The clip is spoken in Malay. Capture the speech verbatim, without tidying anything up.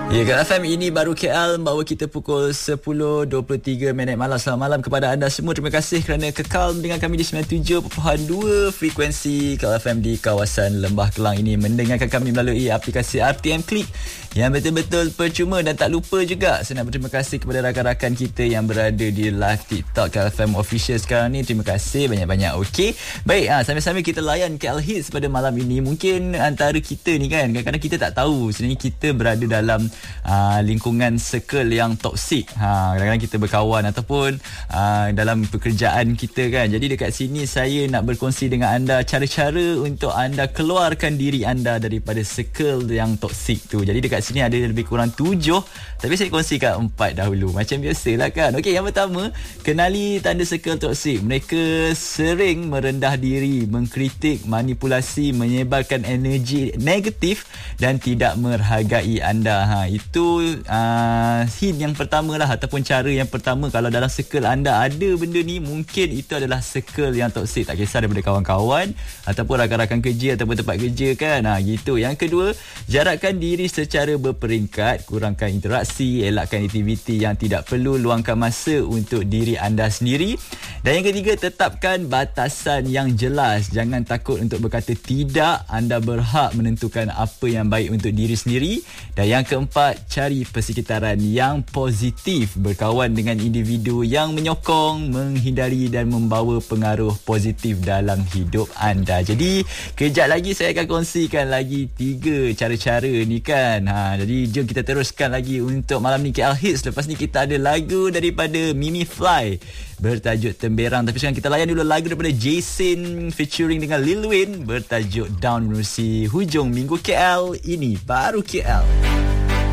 Ya, Kat F M ini baru K L membawa kita pukul sepuluh dua puluh tiga minit malam. Selamat malam kepada anda semua. Terima kasih kerana kekal dengan kami di sembilan puluh tujuh perpuluhan dua frekuensi K L F M di kawasan Lembah Kelang ini. Mendengarkan kami melalui aplikasi R T M Click yang betul-betul percuma. Dan tak lupa juga saya nak berterima kasih kepada rakan-rakan kita yang berada di live TikTok K L F M Official sekarang ni. Terima kasih banyak-banyak. Okey. Baik, ha, sambil-sambil kita layan K L Hits pada malam ini. Mungkin antara kita ni kan, kadang-kadang kita tak tahu sebenarnya kita berada dalam Uh, lingkungan circle yang toksik. Ha, kadang-kadang kita berkawan ataupun uh, dalam pekerjaan kita kan. Jadi dekat sini saya nak berkongsi dengan anda cara-cara untuk anda keluarkan diri anda daripada circle yang toksik tu. Jadi dekat sini ada lebih kurang tujuh, tapi saya kongsikan empat dahulu. Macam biasalah kan. Okey, yang pertama, kenali tanda circle toksik. Mereka sering merendah diri, mengkritik, manipulasi, menyebarkan energi negatif dan tidak menghargai anda. Ha, itu uh, hint yang pertama lah, ataupun cara yang pertama. Kalau dalam circle anda ada benda ni, mungkin itu adalah circle yang toksik. Tak kisah daripada kawan-kawan ataupun rakan-rakan kerja ataupun tempat kerja kan. Ha, gitu. Yang kedua, jarakkan diri secara berperingkat. Kurangkan interaksi, elakkan aktiviti yang tidak perlu, luangkan masa untuk diri anda sendiri. Dan yang ketiga, tetapkan batasan yang jelas. Jangan takut untuk berkata tidak. Anda berhak menentukan apa yang baik untuk diri sendiri. Dan yang keempat, cari persekitaran yang positif. Berkawan dengan individu yang menyokong, menghindari dan membawa pengaruh positif dalam hidup anda. Jadi kejap lagi saya akan kongsikan lagi tiga cara-cara ni kan. Ha, jadi jom kita teruskan lagi untuk malam ni K L Hits. Lepas ni kita ada lagu daripada Mimi Fly bertajuk Temberang. Tapi sekarang kita layan dulu lagu daripada Jason featuring dengan Lil Wayne bertajuk Down. Menerusi hujung minggu K L. Ini baru K L.